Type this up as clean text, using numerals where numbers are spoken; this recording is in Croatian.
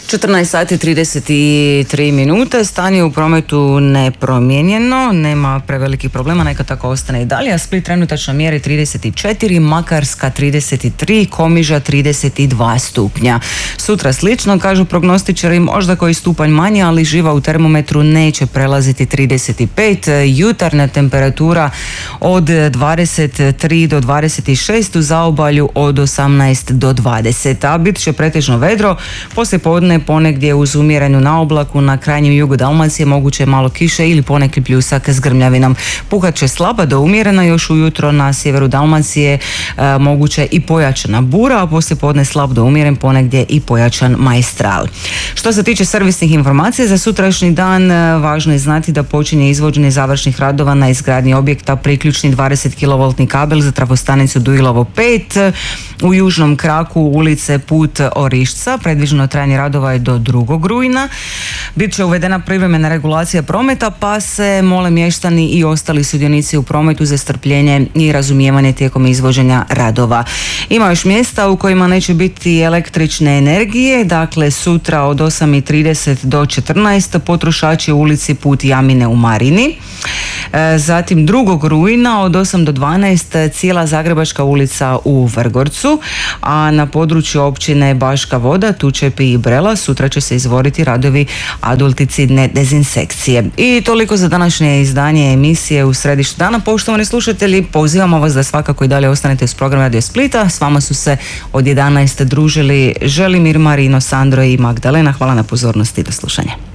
14 sati 33 minute, stanje u prometu nepromijenjeno, nema prevelikih problema, neka tako ostane i dalje, a Split trenutačno mjeri 34, Makarska 33, Komiža 32 stupnja. Sutra slično, kažu prognostičari, možda koji stupanj manje, ali živa u termometru neće prelaziti 35, jutarnja temperatura od 23 do 26, u zaobalju od 18 do 20, a bit će pretežno vedro, poslije podne ponegdje uz umjerenu naoblaku na krajnjem jugu Dalmacije moguće je malo kiše ili poneki pljusak s grmljavinom. Puhat će slaba do umjerena, još ujutro na sjeveru Dalmacije moguće i pojačana bura, a poslije podne slab do umjeren, ponegdje i pojačan maestral. Što se tiče servisnih informacija za sutrašnji dan, važno je znati da počinje izvođenje završnih radova na izgradnji objekta priključni 20 kV kabel za trafostanicu Duilovo 5 u južnom kraku ulice Put Orišca. Predviđeno trajanje radova je do 2. rujna. Bit će uvedena privremena regulacija prometa, pa se mole mještani i ostali sudionici u prometu za strpljenje i razumijevanje tijekom izvođenja radova. Ima još mjesta u kojima neće biti električne energije, dakle sutra od 8:30 do 14 potrošači u ulici Put Jamine u Marini. Zatim 2. rujna od 8 do 12 cijela Zagrebačka ulica u Vrgorcu, a na području općine Baška Voda, Tučepi i Brela sutra će se izvoditi radovi adulticidne dezinsekcije. I toliko za današnje izdanje emisije U središtu dana. Poštovani slušatelji, pozivamo vas da svakako i dalje ostanete uz program Radio Splita. S vama su se od 11 družili Želimir, Marino, Sandro i Magdalena. Hvala na pozornosti i do slušanja.